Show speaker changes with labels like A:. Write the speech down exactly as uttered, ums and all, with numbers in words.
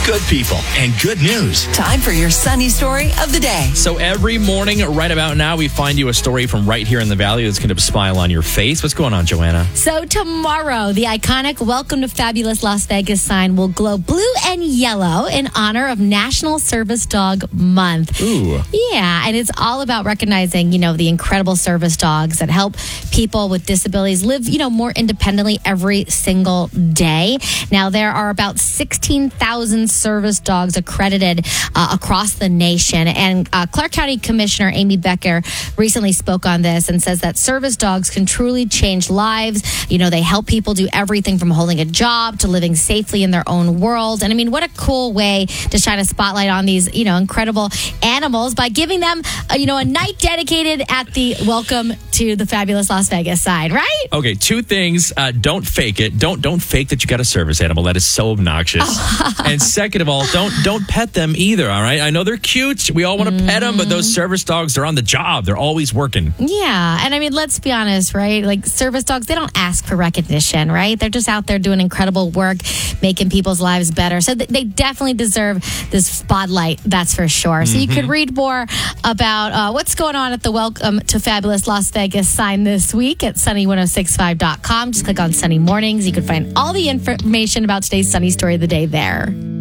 A: good people, and good news.
B: Time for your Sunny Story of the day.
C: So every morning, right about now, we find you a story from right here in the Valley that's going to smile on your face. What's going on, Joanna?
D: So tomorrow, the iconic Welcome to Fabulous Las Vegas sign will glow blue and yellow in honor of National Service Dog Month.
C: Ooh.
D: Yeah, and it's all about recognizing, you know, the incredible service dogs that help people with disabilities live, you know, more independently every single day. Now, there are about sixteen thousand service dogs accredited uh, across the nation. And uh, Clark County Commissioner Amy Becker recently spoke on this and says that service dogs can truly change lives. You know, they help people do everything from holding a job to living safely in their own world. And I mean, what a cool way to shine a spotlight on these, you know, incredible animals by giving them, uh, you know, a night dedicated at the Welcome to the Fabulous Las Vegas sign, right?
C: Okay, two things. Uh, don't fake it. Don't don't fake that you got a service animal. That is so obnoxious. And second of all, don't don't pet them either, all right? I know they're cute. We all want to mm. pet them, but those service dogs, they're on the job. They're always working.
D: Yeah, and I mean, let's be honest, right? Like, service dogs, they don't ask for recognition, right? They're just out there doing incredible work, making people's lives better. So th- they definitely deserve this spotlight, that's for sure. Mm-hmm. So you could read more about uh, what's going on at the Welcome to Fabulous Las Vegas sign this week at sunny ten sixty-five dot com. Just click on Sunny Mornings. You can find all the information about today's Sunny Story of the Day there.